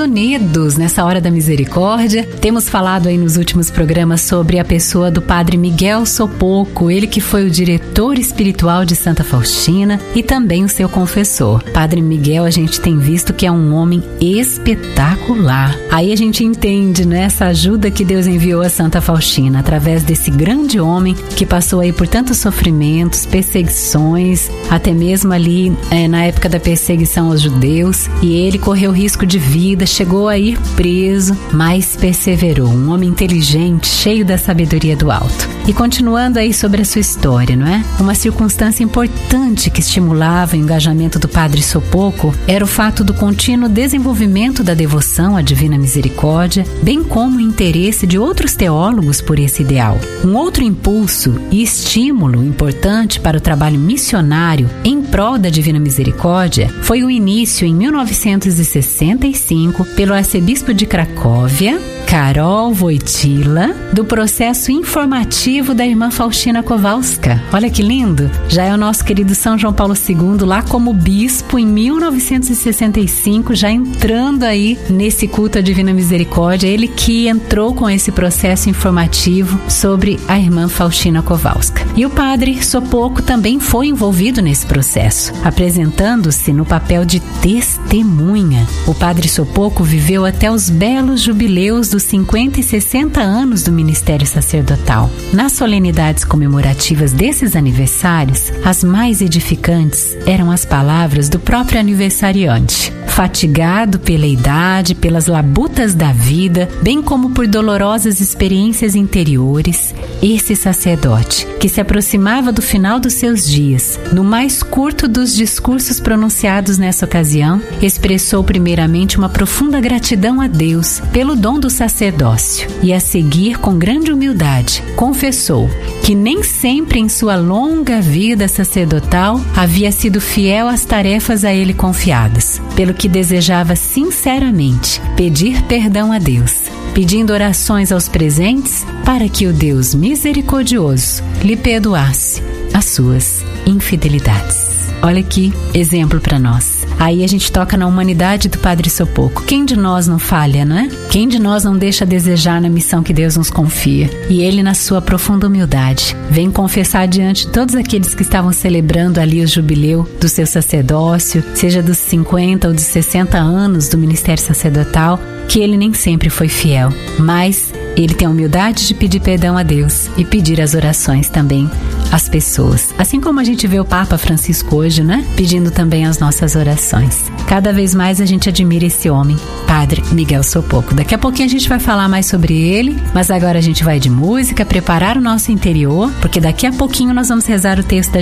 unidos nessa hora da misericórdia. Temos falado aí nos últimos programas sobre a pessoa do Padre Miguel Sopoco, ele que foi o diretor espiritual de Santa Faustina e também o seu confessor. Padre Miguel, a gente tem visto que é um homem espetacular. Aí a gente entende, né, essa ajuda que Deus enviou a Santa Faustina através desse grande homem que passou aí por tantos sofrimentos, perseguições, até mesmo ali na época da perseguição aos judeus, e ele correu risco de vida, chegou a ir preso, mas perseverou. Um homem inteligente, cheio da sabedoria do alto. E continuando aí sobre a sua história, não é? Uma circunstância importante que estimulava o engajamento do Padre Sopoco era o fato do contínuo desenvolvimento da devoção à Divina Misericórdia, bem como o interesse de outros teólogos por esse ideal. Um outro impulso e estímulo importante para o trabalho missionário em prol da Divina Misericórdia foi o início, em 1965, pelo arcebispo de Cracóvia, Karol Wojtyła, do processo informativo da irmã Faustina Kowalska. Olha que lindo! Já é o nosso querido São João Paulo II lá como bispo em 1965, já entrando aí nesse culto à Divina Misericórdia, ele que entrou com esse processo informativo sobre a irmã Faustina Kowalska. E o Padre Sopoco também foi envolvido nesse processo, apresentando-se no papel de testemunha. O Padre Sopoco viveu até os belos jubileus dos 50 e 60 anos do ministério sacerdotal. Nas solenidades comemorativas desses aniversários, as mais edificantes eram as palavras do próprio aniversariante. Fatigado pela idade, pelas labutas da vida, bem como por dolorosas experiências interiores, esse sacerdote, que se aproximava do final dos seus dias, no mais curto dos discursos pronunciados nessa ocasião, expressou primeiramente uma profunda gratidão a Deus pelo dom do sacerdócio e, a seguir, com grande humildade, confessou que nem sempre em sua longa vida sacerdotal havia sido fiel às tarefas a ele confiadas, pelo que desejava sinceramente pedir perdão a Deus, pedindo orações aos presentes para que o Deus misericordioso lhe perdoasse as suas infidelidades. Olha que exemplo para nós. Aí a gente toca na humanidade do Padre Sopoco. Quem de nós não falha, não é? Quem de nós não deixa a desejar na missão que Deus nos confia? E ele, na sua profunda humildade, vem confessar diante de todos aqueles que estavam celebrando ali o jubileu do seu sacerdócio, seja dos 50 ou dos 60 anos do ministério sacerdotal, que ele nem sempre foi fiel, mas ele tem a humildade de pedir perdão a Deus e pedir as orações também às pessoas. Assim como a gente vê o Papa Francisco hoje, né? Pedindo também as nossas orações. Cada vez mais a gente admira esse homem, Padre Miguel Sopoco. Daqui a pouquinho a gente vai falar mais sobre ele, mas agora a gente vai de música, preparar o nosso interior, porque daqui a pouquinho nós vamos rezar o texto da